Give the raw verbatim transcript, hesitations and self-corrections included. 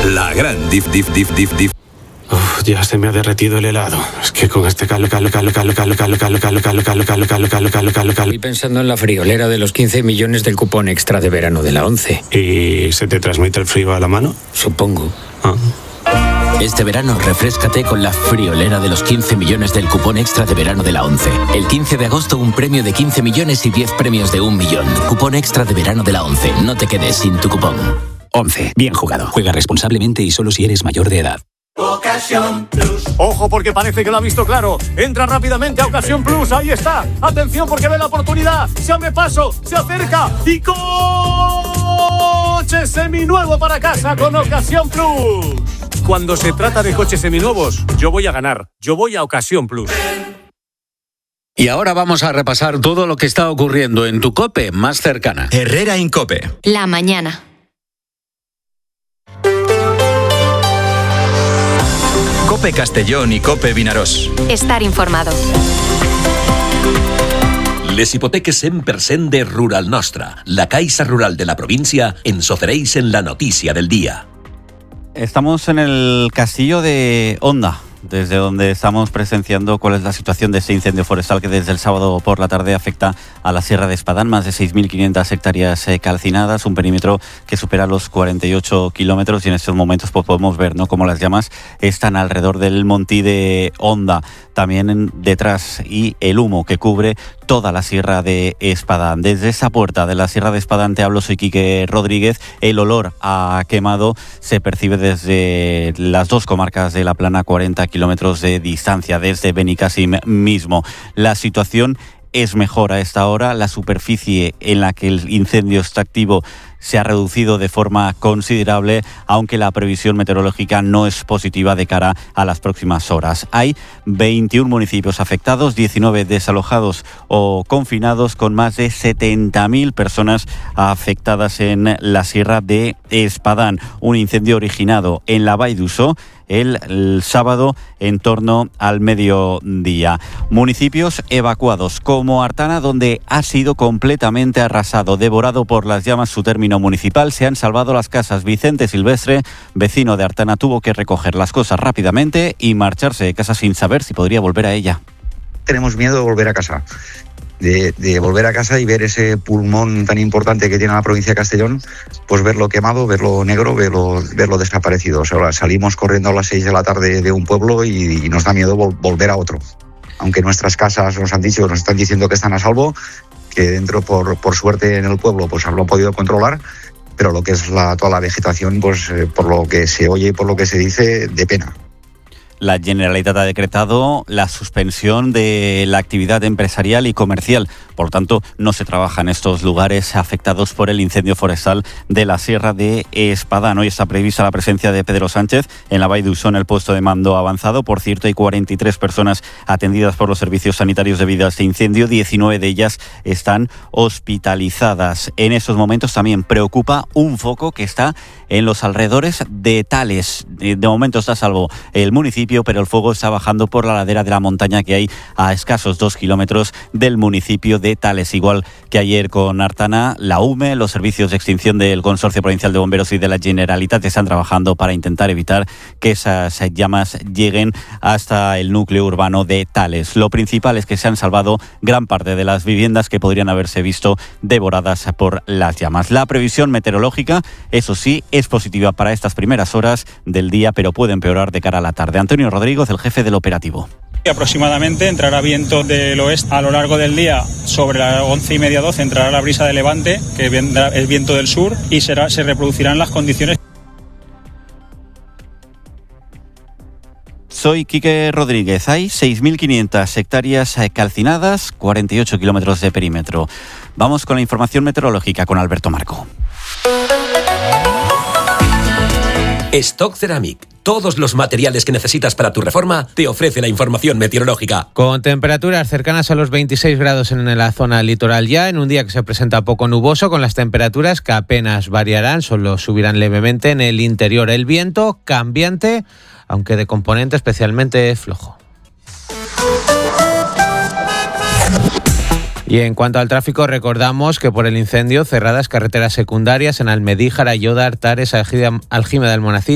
La gran dif, dif, dif, dif, dif. Uf, ya se me ha derretido el helado. Es que con este calor, calor, calor, calor, calor, calor, calor, calor, calor, calor, calor, calor, calor, calor, calor, calor. Estoy pensando en la friolera de los quince millones del cupón extra de verano de la ONCE. ¿Y se te transmite el frío a la mano? Supongo. Ah. Este verano refréscate con la friolera de los quince millones del cupón extra de verano de la ONCE. El quince de agosto un premio de quince millones y diez premios de un millón. Cupón extra de verano de la ONCE. No te quedes sin tu cupón. ONCE. Bien jugado. Juega responsablemente y solo si eres mayor de edad. Ocasión Plus. Ojo porque parece que lo ha visto claro. Entra rápidamente a Ocasión Plus. Ahí está. Atención porque ve la oportunidad. Se abre paso. Se acerca. Y coche seminuevo para casa con Ocasión Plus. Cuando se trata de coches seminuevos, yo voy a ganar. Yo voy a Ocasión Plus. Y ahora vamos a repasar todo lo que está ocurriendo en tu COPE más cercana. Herrera Incope. La mañana. Cope Castellón i Cope Vinaròs. Estar informado. Les hipoteques cent per cent de Rural Nostra, la Caixa Rural de la província, ens ofereix en la notícia del día. Estamos en el castillo de Onda, desde donde estamos presenciando cuál es la situación de este incendio forestal que desde el sábado por la tarde afecta a la Sierra de Espadán, más de seis mil quinientas hectáreas eh, calcinadas, un perímetro que supera los cuarenta y ocho kilómetros y en estos momentos pues, podemos ver ¿no? cómo las llamas están alrededor del Montí de Onda, también en, detrás y el humo que cubre toda la Sierra de Espadán. Desde esa puerta de la Sierra de Espadán te hablo, soy Quique Rodríguez. El olor a quemado se percibe desde las dos comarcas de la Plana, cuarenta kilómetros de distancia, desde Benicàssim mismo. La situación es mejor a esta hora. La superficie en la que el incendio está activo se ha reducido de forma considerable, aunque la previsión meteorológica no es positiva de cara a las próximas horas. Hay veintiún municipios afectados, diecinueve desalojados o confinados, con más de setenta mil personas afectadas en la Sierra de Espadán. Un incendio originado en la Vall d'Uixó el, el sábado en torno al mediodía. Municipios evacuados como Artana, donde ha sido completamente arrasado, devorado por las llamas su término municipal. Se han salvado las casas. Vicente Silvestre, vecino de Artana, tuvo que recoger las cosas rápidamente y marcharse de casa sin saber si podría volver a ella. Tenemos miedo de volver a casa. De, de volver a casa y ver ese pulmón tan importante que tiene la provincia de Castellón, pues verlo quemado, verlo negro, verlo, verlo desaparecido. O sea, salimos corriendo a las seis de la tarde de un pueblo y, y nos da miedo vol- volver a otro. Aunque nuestras casas nos han dicho, nos están diciendo que están a salvo, que dentro, por, por suerte en el pueblo, pues lo han podido controlar, pero lo que es la, toda la vegetación, pues eh, por lo que se oye y por lo que se dice, de pena. La Generalitat ha decretado la suspensión de la actividad empresarial y comercial. Por lo tanto, no se trabaja en estos lugares afectados por el incendio forestal de la Sierra de Espadán. Hoy está prevista la presencia de Pedro Sánchez en la Vall d'Uixó en el puesto de mando avanzado. Por cierto, hay cuarenta y tres personas atendidas por los servicios sanitarios debido a este incendio. diecinueve de ellas están hospitalizadas. En estos momentos también preocupa un foco que está en los alrededores de Tales. De momento está a salvo el municipio, pero el fuego está bajando por la ladera de la montaña que hay a escasos dos kilómetros del municipio de Tales. Igual que ayer con Artana, la U M E, los servicios de extinción del Consorcio Provincial de Bomberos y de la Generalitat están trabajando para intentar evitar que esas llamas lleguen hasta el núcleo urbano de Tales. Lo principal es que se han salvado gran parte de las viviendas que podrían haberse visto devoradas por las llamas. La previsión meteorológica, eso sí, es positiva para estas primeras horas del día, pero puede empeorar de cara a la tarde. Antonio Rodríguez, el jefe del operativo. Aproximadamente entrará viento del oeste a lo largo del día. Sobre las once y media, doce entrará la brisa de levante, que vendrá el viento del sur, y será, se reproducirán las condiciones. Soy Quique Rodríguez. Hay seis mil quinientas hectáreas calcinadas, cuarenta y ocho kilómetros de perímetro. Vamos con la información meteorológica con Alberto Marco. Stock Ceramic. Todos los materiales que necesitas para tu reforma te ofrece la información meteorológica. Con temperaturas cercanas a los veintiséis grados en la zona litoral ya, en un día que se presenta poco nuboso, con las temperaturas que apenas variarán, solo subirán levemente en el interior. El viento cambiante, aunque de componente especialmente flojo. Y en cuanto al tráfico, recordamos que por el incendio cerradas carreteras secundarias en Almedíjar, Ayódar, Tares, Aljime de Almonacid